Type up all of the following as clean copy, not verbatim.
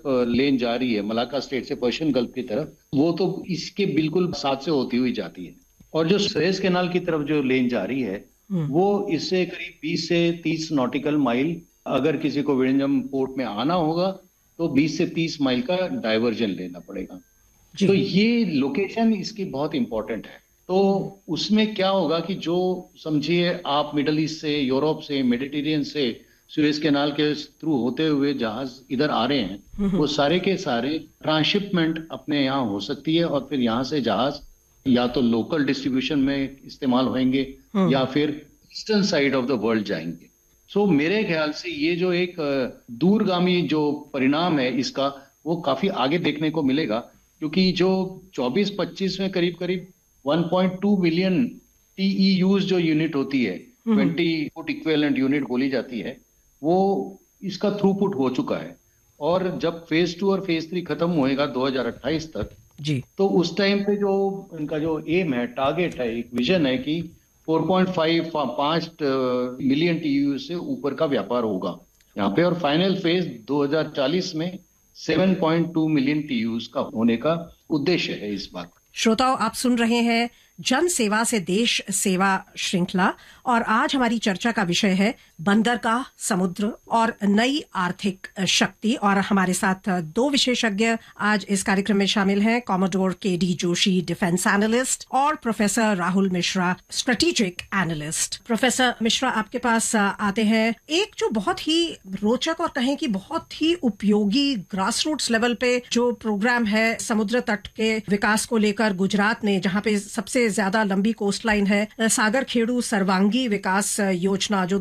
लेन जा रही है मलाक्का स्टेट से पर्शियन गल्फ की तरफ, वो तो इसके बिल्कुल साथ से होती हुई जाती है। और जो सुएज कैनाल की तरफ जो लेन जा रही है वो इससे करीब 20 से 30 नॉटिकल माइल, अगर किसी को विलिंघम पोर्ट में आना होगा तो 20 से 30 माइल का डाइवर्जन लेना पड़ेगा। तो ये लोकेशन इसकी बहुत इंपॉर्टेंट है। तो उसमें क्या होगा कि जो समझिए आप मिडल ईस्ट से, यूरोप से, मेडिटेरियन से सुएज कैनाल के थ्रू होते हुए जहाज इधर आ रहे हैं, वो सारे के सारे ट्रांसशिपमेंट अपने यहाँ हो सकती है और फिर यहाँ से जहाज या तो लोकल डिस्ट्रीब्यूशन में इस्तेमाल होंगे या फिर eastern side of the world जाएंगे। सो मेरे ख्याल से ये जो एक दूरगामी जो परिणाम है इसका, वो काफी आगे देखने को मिलेगा, क्योंकि जो 24-25 में करीब करीब 1.2 बिलियन TEUs जो यूनिट होती है, 20 फुट इक्विवेलेंट यूनिट बोली जाती है, वो इसका थ्रूपुट हो चुका है। और जब फेज 2 और फेज 3 खत्म होएगा 2028 तक जी, तो उस टाइम पे जो इनका जो एम है, टारगेट है, एक विजन है कि 4.5 मिलियन TEU से ऊपर का व्यापार होगा यहाँ पे, और फाइनल फेज 2040 में 7.2 मिलियन TEUs का होने का उद्देश्य है इस बात। श्रोताओं, आप सुन रहे हैं जन सेवा से देश सेवा श्रृंखला, और आज हमारी चर्चा का विषय है बंदरगाह, समुद्र और नई आर्थिक शक्ति। और हमारे साथ दो विशेषज्ञ आज इस कार्यक्रम में शामिल हैं, commodore KD Joshi, defence analyst, और professor Rahul Mishra, strategic analyst. Professor Mishra, आपके पास आते हैं। एक जो बहुत ही रोचक और कहें कि बहुत ही उपयोगी ग्रास रूट्स लेवल पे जो प्रोग्राम है समुद्र तट के विकास को लेकर गुजरात ने, जहाँ पे सबसे ज्यादा लंबी कोस्ट लाइन है, सागर खेड़ू सर्वांगी विकास योजना जो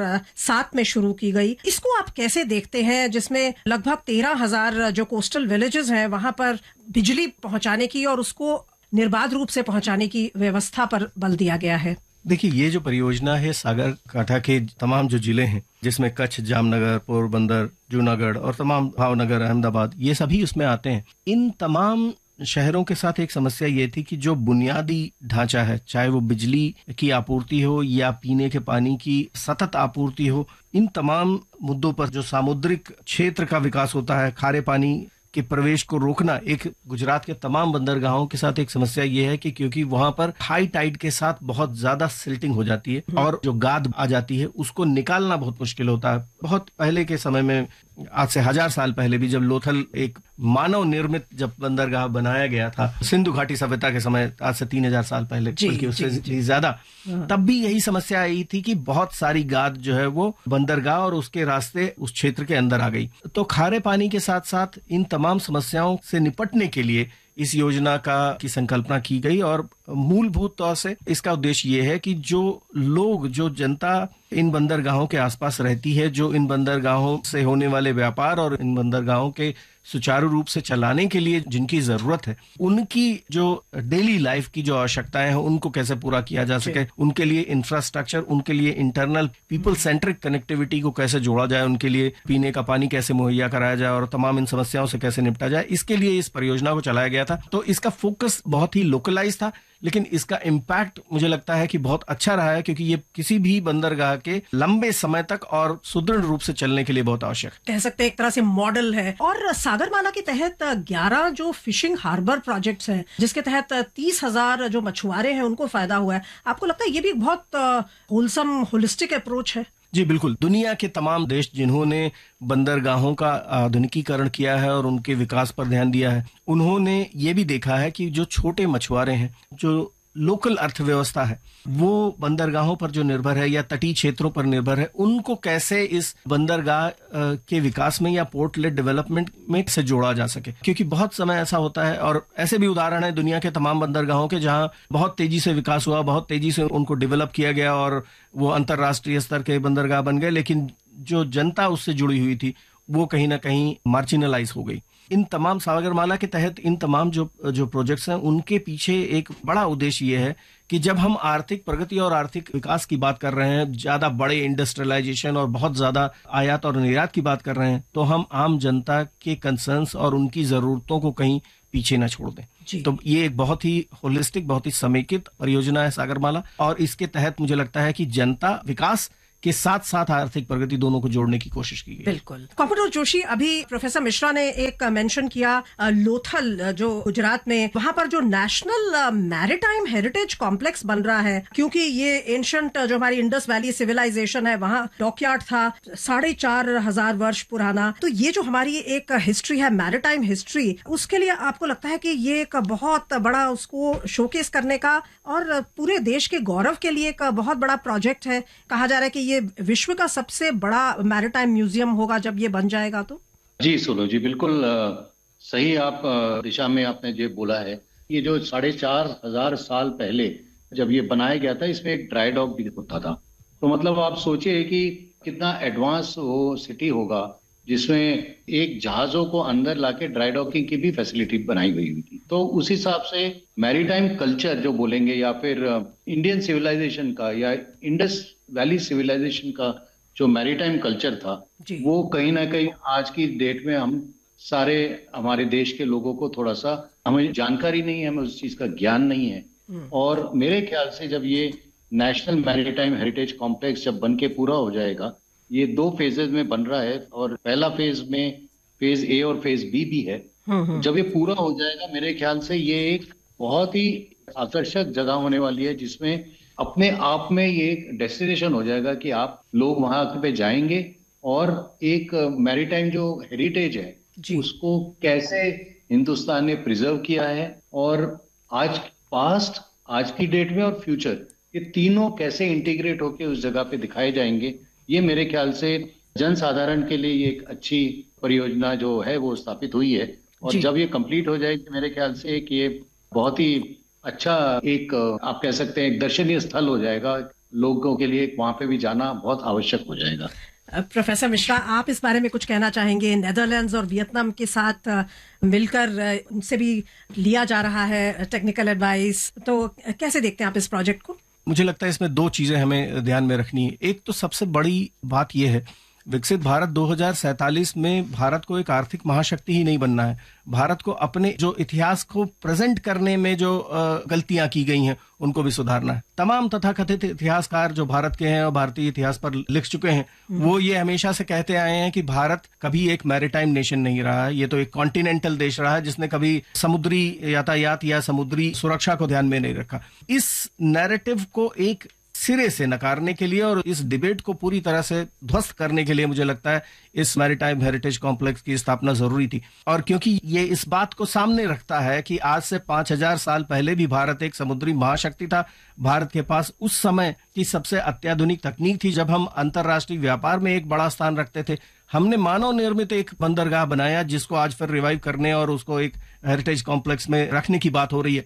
2007 में शुरू की गई, इसको आप कैसे देखते हैं, जिसमें लगभग 13,000 जो कोस्टल विलेजेस हैं वहां पर बिजली पहुंचाने की और उसको निर्बाध रूप से पहुंचाने की व्यवस्था पर बल दिया गया है? देखिए, ये जो परियोजना है सागर कांठा के तमाम जो जिले हैं, जिसमें कच्छ, जामनगर, पोरबंदर, जूनागढ़ और तमाम भावनगर, अहमदाबाद, ये सभी उसमें आते हैं। इन तमाम शहरों के साथ एक समस्या ये थी कि जो बुनियादी ढांचा है, चाहे वो बिजली की आपूर्ति हो या पीने के पानी की सतत आपूर्ति हो, इन तमाम मुद्दों पर जो सामुद्रिक क्षेत्र का विकास होता है, खारे पानी के प्रवेश को रोकना, एक गुजरात के तमाम बंदरगाहों के साथ एक समस्या ये है कि क्योंकि वहां पर हाई टाइड के साथ बहुत ज्यादा सिल्टिंग हो जाती है और जो गाद आ जाती है उसको निकालना बहुत मुश्किल होता है। बहुत पहले के समय में, आज से 1000 साल पहले भी, जब लोथल एक मानव निर्मित जब बंदरगाह बनाया गया था सिंधु घाटी सभ्यता के समय, आज से 3000 साल पहले, बल्कि उससे ज्यादा, तब भी यही समस्या आई थी कि बहुत सारी गाद जो है वो बंदरगाह और उसके रास्ते उस क्षेत्र के अंदर आ गई। तो खारे पानी के साथ साथ इन तमाम समस्याओं से निपटने के लिए इस योजना की संकल्पना की गई, और मूलभूत तौर से इसका उद्देश्य ये है कि जो लोग, जो जनता इन बंदरगाहों के आसपास रहती है, जो इन बंदरगाहों से होने वाले व्यापार और इन बंदरगाहों के सुचारू रूप से चलाने के लिए जिनकी जरूरत है, उनकी जो डेली लाइफ की जो आवश्यकताएं हैं उनको कैसे पूरा किया जा सके, उनके लिए इंफ्रास्ट्रक्चर, उनके लिए इंटरनल पीपल सेंट्रिक कनेक्टिविटी को कैसे जोड़ा जाए, उनके लिए पीने का पानी कैसे मुहैया कराया जाए और तमाम इन समस्याओं से कैसे निपटा जाए, इसके लिए इस परियोजना को चलाया गया था। तो इसका फोकस बहुत ही लोकलाइज था, लेकिन इसका इम्पैक्ट मुझे लगता है कि बहुत अच्छा रहा है, क्योंकि ये किसी भी बंदरगाह के लंबे समय तक और सुदृढ़ रूप से चलने के लिए बहुत आवश्यक है। कह सकते हैं एक तरह से मॉडल है। और सागरमाला के तहत 11 जो फिशिंग हार्बर प्रोजेक्ट्स हैं, जिसके तहत 30,000 जो मछुआरे हैं उनको फायदा हुआ है, आपको लगता है ये भी बहुत होलसम, होलिस्टिक अप्रोच है? जी बिल्कुल। दुनिया के तमाम देश जिन्होंने बंदरगाहों का आधुनिकीकरण किया है और उनके विकास पर ध्यान दिया है, उन्होंने ये भी देखा है कि जो छोटे मछुआरे हैं, जो लोकल अर्थव्यवस्था है, वो बंदरगाहों पर जो निर्भर है या तटीय क्षेत्रों पर निर्भर है, उनको कैसे इस बंदरगाह के विकास में या पोर्ट लेड डेवलपमेंट में से जोड़ा जा सके। क्योंकि बहुत समय ऐसा होता है, और ऐसे भी उदाहरण है दुनिया के तमाम बंदरगाहों के, जहां बहुत तेजी से विकास हुआ, बहुत तेजी से उनको डेवलप किया गया और वो अंतर्राष्ट्रीय स्तर के बंदरगाह बन गए, लेकिन जो जनता उससे जुड़ी हुई थी वो कहीं ना कहीं मार्जिनलाइज हो गई। इन तमाम सागरमाला के तहत इन तमाम जो प्रोजेक्ट्स हैं, उनके पीछे एक बड़ा उद्देश्य ये है कि जब हम आर्थिक प्रगति और आर्थिक विकास की बात कर रहे हैं, ज्यादा बड़े इंडस्ट्रियलाइजेशन और बहुत ज्यादा आयात और निर्यात की बात कर रहे हैं, तो हम आम जनता के कंसर्न्स और उनकी जरूरतों को कहीं पीछे न छोड़ दें। तो ये एक बहुत ही होलिस्टिक, बहुत ही समेकित परियोजना है सागरमाला, और इसके तहत मुझे लगता है कि जनता विकास के साथ साथ आर्थिक प्रगति दोनों को जोड़ने की कोशिश की गई। बिल्कुल। कॉमोडोर जोशी, अभी प्रोफेसर मिश्रा ने एक मेंशन किया लोथल जो गुजरात में, वहां पर जो नेशनल मैरीटाइम हेरिटेज कॉम्प्लेक्स बन रहा है, क्योंकि ये एंशंट जो हमारी इंडस वैली सिविलाइजेशन है, वहां डॉकयार्ड था 4,500 वर्ष पुराना। तो ये जो हमारी एक हिस्ट्री है, मैरीटाइम हिस्ट्री, उसके लिए आपको लगता है कि ये एक बहुत बड़ा उसको शोकेस करने का और पूरे देश के गौरव के लिए एक बहुत बड़ा प्रोजेक्ट है? कहा जा रहा है कि ये विश्व का सबसे बड़ा मैरीटाइम म्यूजियम होगा जब ये बन जाएगा। तो जी सोलो जी, बिल्कुल सही आप दिशा में आपने जो बोला है। ये जो 4,500 साल पहले जब ये बनाया गया था, इसमें एक ड्राई डॉक भी होता था। तो मतलब आप सोचिए कि कितना एडवांस वो सिटी होगा, जिसमें एक जहाजों को अंदर लाके ड्राई डॉकिंग की भी फैसिलिटी बनाई गई हुई थी। तो उस हिसाब से मैरीटाइम कल्चर जो बोलेंगे, या फिर इंडियन सिविलाइजेशन का या इंडस वैली सिविलाइजेशन का जो मैरीटाइम कल्चर था, वो कहीं ना कहीं आज की डेट में हम सारे हमारे देश के लोगों को थोड़ा सा हमें जानकारी नहीं है, हमें उस चीज का ज्ञान नहीं है। और मेरे ख्याल से जब ये नेशनल मैरीटाइम हेरिटेज कॉम्प्लेक्स जब बन के पूरा हो जाएगा, ये 2 फेजेज में बन रहा है, और पहला फेज में फेज ए और फेज बी भी है। जब ये पूरा हो जाएगा, मेरे ख्याल से ये एक बहुत ही आकर्षक जगह होने वाली है, जिसमें अपने आप में ये एक डेस्टिनेशन हो जाएगा कि आप लोग वहां पे जाएंगे और एक मैरीटाइम जो हेरिटेज है उसको कैसे हिंदुस्तान ने प्रिजर्व किया है, और आज पास्ट, आज की डेट में और फ्यूचर, ये तीनों कैसे इंटीग्रेट होके उस जगह पे दिखाए जाएंगे। ये मेरे ख्याल से जनसाधारण के लिए ये एक अच्छी परियोजना जो है वो स्थापित हुई है। और जब ये कंप्लीट हो जाएगी, मेरे ख्याल से एक ये बहुत ही अच्छा एक आप कह सकते हैं एक दर्शनीय स्थल हो जाएगा। लोगों के लिए वहां पे भी जाना बहुत आवश्यक हो जाएगा। प्रोफेसर मिश्रा, आप इस बारे में कुछ कहना चाहेंगे? नेदरलैंड्स और वियतनाम के साथ मिलकर उनसे भी लिया जा रहा है टेक्निकल एडवाइस, तो कैसे देखते हैं आप इस प्रोजेक्ट को? मुझे लगता है इसमें 2 चीजें हमें ध्यान में रखनी है। एक तो सबसे बड़ी बात यह है, विकसित भारत 2047 में भारत को एक आर्थिक महाशक्ति ही नहीं बनना है। भारत को अपने जो इतिहास को प्रेजेंट करने में जो गलतियां की गई हैं उनको भी सुधारना है। तमाम तथाकथित इतिहासकार जो भारत के हैं और भारतीय इतिहास पर लिख चुके हैं, वो ये हमेशा से कहते आए हैं कि भारत कभी एक मैरीटाइम नेशन नहीं रहा है। ये तो एक कॉन्टिनेंटल देश रहा है जिसने कभी समुद्री यातायात या समुद्री सुरक्षा को ध्यान में नहीं रखा। इस नैरेटिव को एक सिरे से नकारने के लिए और इस डिबेट को पूरी तरह से ध्वस्त करने के लिए मुझे लगता है इस मैरीटाइम हेरिटेज कॉम्प्लेक्स की स्थापना जरूरी थी। और क्योंकि ये इस बात को सामने रखता है कि आज से 5,000 साल पहले भी भारत एक समुद्री महाशक्ति था। भारत के पास उस समय की सबसे अत्याधुनिक तकनीक थी। जब हम अंतर्राष्ट्रीय व्यापार में एक बड़ा स्थान रखते थे, हमने मानव निर्मित एक बंदरगाह बनाया जिसको आज फिर रिवाइव करने और उसको एक हेरिटेज कॉम्प्लेक्स में रखने की बात हो रही है।